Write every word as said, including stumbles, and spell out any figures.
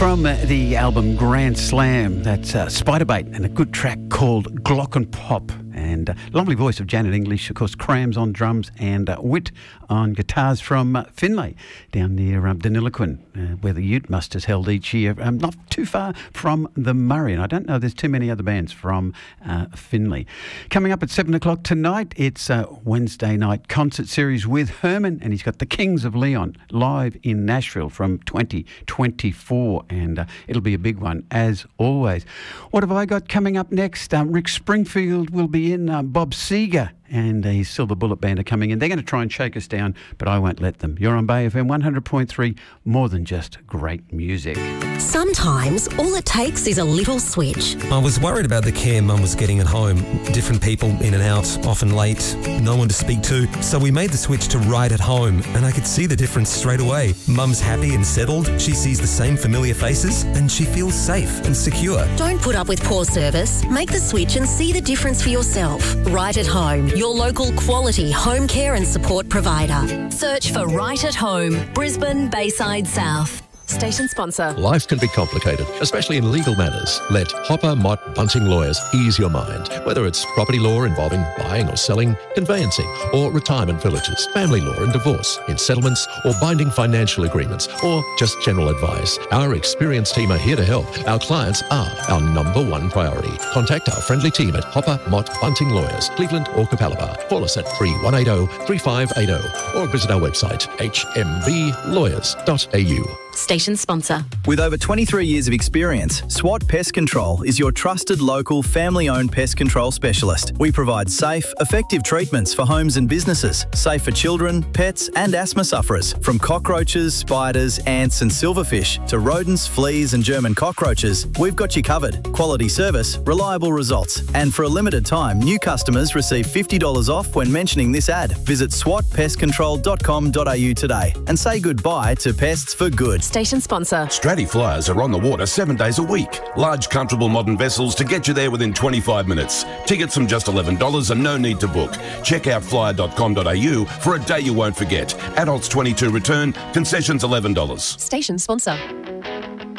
From uh, the album Grand Slam, that's uh, Spiderbait and a good track called Glock and Pop. And uh, lovely voice of Janet English, of course, Crams on drums and uh, Wit on guitars from uh, Finlay, down near um, Deniliquin, uh, where the Ute Muster is held each year, um, not too far from the Murray. And I don't know, there's too many other bands from uh, Finlay. Coming up at seven o'clock tonight, it's a Wednesday night concert series with Herman, and he's got the Kings of Leon live in Nashville from twenty twenty-four, and uh, it'll be a big one, as always. What have I got coming up next? Um, Rick Springfield will be in, uh, Bob Seger and his Silver Bullet Band are coming in. They're going to try and shake us down, but I won't let them. You're on Bay F M one hundred point three, more than just great music. Sometimes all it takes is a little switch. I was worried about the care Mum was getting at home. Different people in and out, often late, no one to speak to. So we made the switch to Right at Home, and I could see the difference straight away. Mum's happy and settled, she sees the same familiar faces, and she feels safe and secure. Don't put up with poor service. Make the switch and see the difference for yourself. Right at Home, your local quality home care and support provider. Search for Right at Home, Brisbane, Bayside South. Station sponsor. Life can be complicated, especially in legal matters. Let Hopper, Mott, Bunting Lawyers ease your mind. Whether it's property law involving buying or selling, conveyancing, or retirement villages, family law and divorce, in settlements or binding financial agreements, or just general advice, our experienced team are here to help. Our clients are our number one priority. Contact our friendly team at Hopper, Mott, Bunting Lawyers, Cleveland or Capalaba. Call us at three one eight zero, three five eight zero or visit our website h m b lawyers dot a u. Station sponsor. With over twenty-three years of experience, SWAT Pest Control is your trusted local family-owned pest control specialist. We provide safe, effective treatments for homes and businesses, safe for children, pets and asthma sufferers. From cockroaches, spiders, ants and silverfish to rodents, fleas and German cockroaches, we've got you covered. Quality service, reliable results. And for a limited time, new customers receive fifty dollars off when mentioning this ad. Visit swat pest control dot com dot a u today and say goodbye to pests for good. Station sponsor. Stratty Flyers are on the water seven days a week. Large, comfortable modern vessels to get you there within twenty-five minutes. Tickets from just eleven dollars and no need to book. Check out flyer dot com dot a u for a day you won't forget. Adults twenty-two return, concessions eleven dollars. Station sponsor.